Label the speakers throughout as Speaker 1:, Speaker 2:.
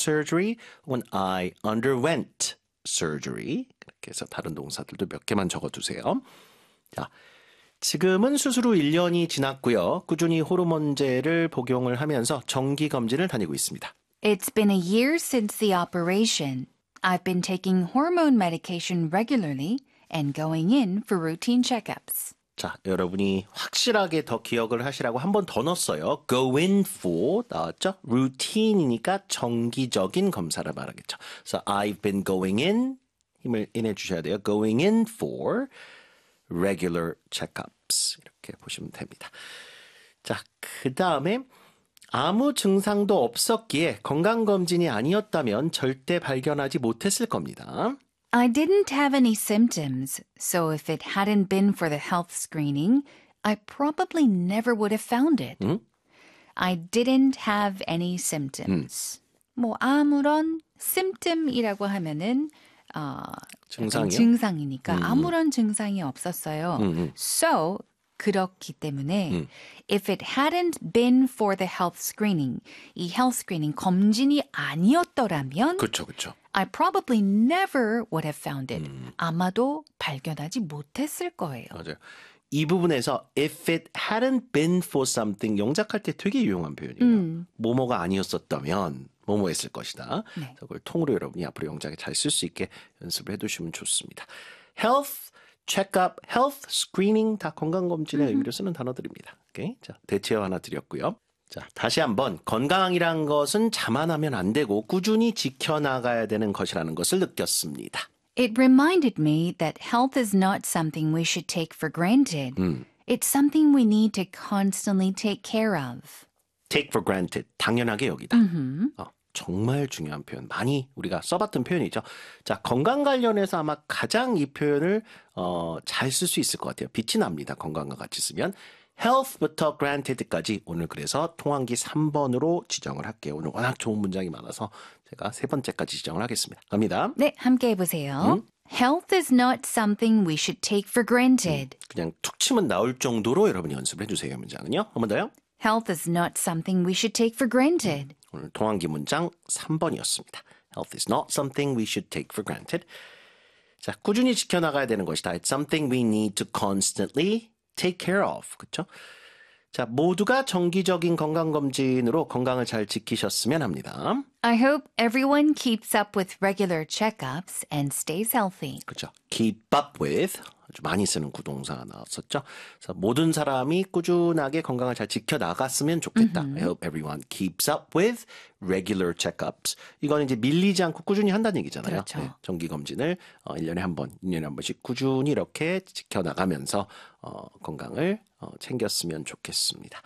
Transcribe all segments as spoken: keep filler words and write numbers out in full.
Speaker 1: surgery when I underwent surgery. 그렇게 해서 다른 동사들도 몇 개만 적어두세요. 자, 지금은 수술 후 일 년이 지났고요. 꾸준히 호르몬제를 복용을 하면서 정기검진을 다니고 있습니다.
Speaker 2: It's been a year since the operation. I've been taking hormone medication regularly and going in for routine checkups.
Speaker 1: 자, 여러분이 확실하게 더 기억을 하시라고 한 번 더 넣었어요. Go in for 나왔죠? routinei니까 정기적인 검사를 말하겠죠. So I've been going in 힘을 인해 주셔야 돼요. Going in for regular checkups 이렇게 보시면 됩니다. 자, 그 다음에 아무 증상도 없었기에 건강검진이 아니었다면 절대 발견하지 못했을 겁니다.
Speaker 2: I didn't have any symptoms, so if it hadn't been for the health screening, I probably never would have found it.
Speaker 1: 음?
Speaker 2: I didn't have any symptoms. 음. 뭐 아무런 symptom이라고 하면은 어,
Speaker 1: 증상이요?
Speaker 2: 증상이니까
Speaker 1: 음.
Speaker 2: 아무런 증상이 없었어요.
Speaker 1: 음.
Speaker 2: So 그렇기 때문에
Speaker 1: 음.
Speaker 2: if it hadn't been for the health screening, 이 health screening 검진이 아니었더라면
Speaker 1: 그렇죠, 그렇죠.
Speaker 2: I probably never would have found it.
Speaker 1: 음.
Speaker 2: 아마도 발견하지 못했을 거예요.
Speaker 1: 맞아요. 이 부분에서 if it hadn't been for something 영작할 때 되게 유용한 표현이에요.
Speaker 2: 음.
Speaker 1: 뭐뭐가 아니었었다면 뭐뭐 했을 것이다.
Speaker 2: 네.
Speaker 1: 그걸 통으로 여러분이 앞으로 영작에 잘 쓸 수 있게 연습을 해두시면 좋습니다. health, check-up, health, screening 다 건강검진의
Speaker 2: 음.
Speaker 1: 의미로 쓰는 단어들입니다. 오케이? 자, 대체어 하나 드렸고요. 자, 다시 한번 건강이란 것은 자만하면 안 되고 꾸준히 지켜나가야 되는 것이라는 것을 느꼈습니다.
Speaker 2: It reminded me that health is not something we should take for granted.
Speaker 1: 음.
Speaker 2: It's something we need to constantly take care of.
Speaker 1: take for granted, 당연하게 여기다.
Speaker 2: 음흠.
Speaker 1: 어, 정말 중요한 표현, 많이 우리가 써봤던 표현이죠. 자, 건강 관련해서 아마 가장 이 표현을 어, 잘 쓸 수 있을 것 같아요. 빛이 납니다. 건강과 같이 쓰면. health부터 granted까지 오늘 그래서 통한기 삼 번으로 지정을 할게요. 오늘 워낙 좋은 문장이 많아서 제가 세 번째까지 지정을 하겠습니다. 갑니다.
Speaker 2: 네, 함께 해보세요.
Speaker 1: 음?
Speaker 2: Health is not something we should take for granted.
Speaker 1: 음, 그냥 툭 치면 나올 정도로 여러분이 연습을 해주세요. 문장은요. 한 번 더요.
Speaker 2: Health is not something we should take for granted.
Speaker 1: 오늘 통한기 문장 삼 번이었습니다. Health is not something we should take for granted. 자, 꾸준히 지켜나가야 되는 것이다. It's something we need to constantly take care of. 그렇죠? 자, 모두가 정기적인 건강검진으로 건강을 잘 지키셨으면 합니다.
Speaker 2: I hope everyone keeps up with regular checkups and stays healthy.
Speaker 1: 그렇죠. keep up with 아주 많이 쓰는 구동사 나왔었죠. 그래서 모든 사람이 꾸준하게 건강을 잘 지켜나갔으면 좋겠다.
Speaker 2: Mm-hmm.
Speaker 1: I hope everyone keeps up with regular checkups. 이거는 이제 밀리지 않고 꾸준히 한다는 얘기잖아요.
Speaker 2: 그렇죠.
Speaker 1: 네, 정기검진을 어, 일 년에 한 번, 이 년에 한 번씩 꾸준히 이렇게 지켜나가면서 어, 건강을 어, 챙겼으면 좋겠습니다.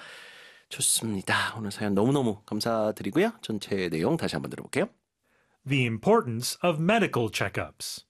Speaker 1: 좋습니다. 오늘 사연 너무너무 감사드리고요. 전체 내용 다시 한번 들어볼게요.
Speaker 3: The importance of medical checkups.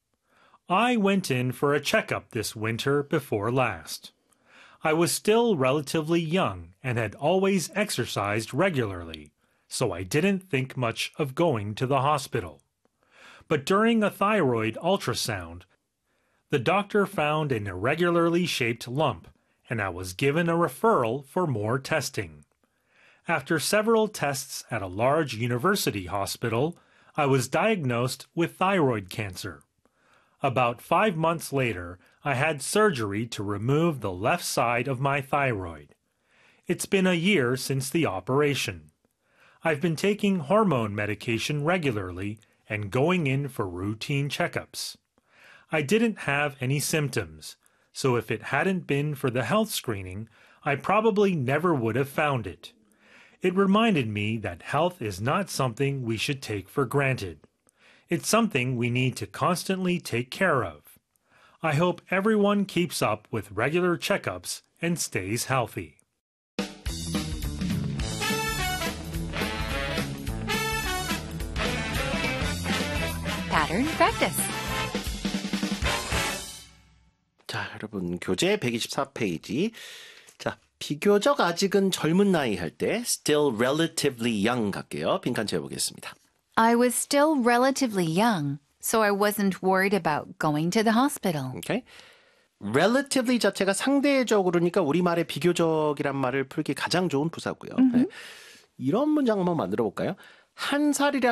Speaker 3: I went in for a checkup this winter before last. I was still relatively young and had always exercised regularly, so I didn't think much of going to the hospital. But during a thyroid ultrasound, the doctor found an irregularly shaped lump, and I was given a referral for more testing. After several tests at a large university hospital, I was diagnosed with thyroid cancer. About five months later, I had surgery to remove the left side of my thyroid. It's been a year since the operation. I've been taking hormone medication regularly and going in for routine checkups. I didn't have any symptoms, so if it hadn't been for the health screening, I probably never would have found it. It reminded me that health is not something we should take for granted. It's something we need to constantly take care of. I hope everyone keeps up with regular checkups and stays healthy.
Speaker 2: Pattern practice.
Speaker 1: 자, 여러분 교재 백이십사 페이지. 자, 비교적 아직은 젊은 나이 할 때 still relatively young 갈게요. 빈칸 채워보겠습니다.
Speaker 2: I was still relatively young, so I wasn't worried about going to the hospital.
Speaker 1: Okay? relatively 자체가 상대적으로니까 우리말의 비교적이란 말을 풀기 가장 좋은 부사고요. 네. 이런 문장 한번 만들어 볼까요? 한 살이라